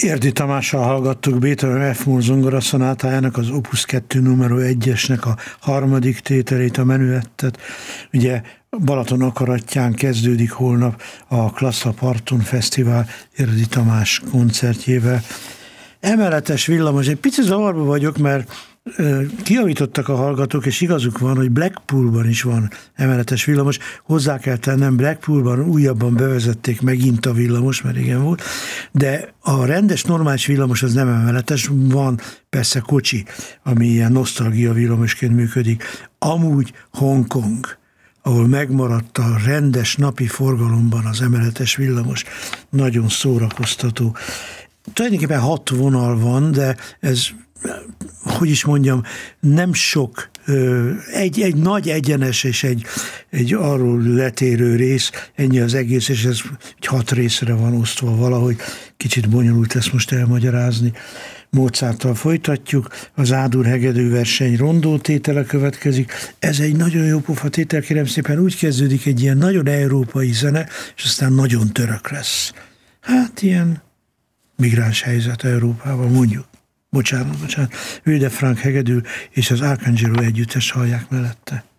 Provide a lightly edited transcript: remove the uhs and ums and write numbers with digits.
Érdi Tamással hallgattuk Beethoven F-moll zongoraszonátájának az Opus 2 numero 1-esnek a harmadik tételét, a menüettet. Ugye Balaton akaratján kezdődik holnap a Klassza Parton Fesztivál Érdi Tamás koncertjével. Emeletes villamos, egy picit zavarba vagyok, mert kijavítottak a hallgatók, és igazuk van, hogy Blackpoolban is van emeletes villamos. Hozzá kell tennem, Blackpoolban újabban bevezették megint a villamos, mert igen volt, de a rendes, normális villamos az nem emeletes, van persze kocsi, ami ilyen nosztalgia villamosként működik. Amúgy Hongkong, ahol megmaradt a rendes napi forgalomban az emeletes villamos, nagyon szórakoztató. Tulajdonképpen 6 vonal van, de ez, hogy is mondjam, nem sok, egy nagy egyenes és egy arról letérő rész, ennyi az egész, és ez 6 részre van osztva valahogy, kicsit bonyolult ezt most elmagyarázni. Mozarttal folytatjuk, az Ádur hegedű verseny rondó tétele következik. Ez egy nagyon jó pofa tétel, kérem szépen, úgy kezdődik, egy ilyen nagyon európai zene, és aztán nagyon török lesz. Hát ilyen migráns helyzet Európában, mondjuk. Bocsánat. Wilde Frank hegedű és az Arcangelo együttes hallják mellette.